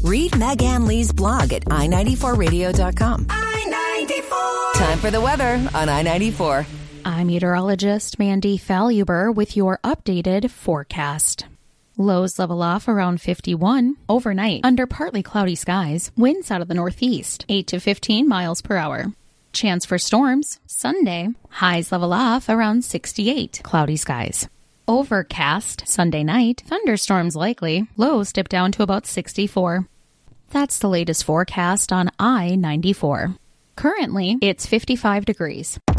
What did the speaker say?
Read Meg Ann Lee's blog at i94radio.com. I-94. Time for the weather on I-94. I'm meteorologist Mandy Faluber with your updated forecast. Lows level off around 51. Overnight, under partly cloudy skies. Winds out of the northeast, 8 to 15 miles per hour. Chance for storms, Sunday. Highs level off around 68. Cloudy skies. Overcast, Sunday night. Thunderstorms likely. Lows dip down to about 64. That's the latest forecast on I-94. Currently, it's 55 degrees.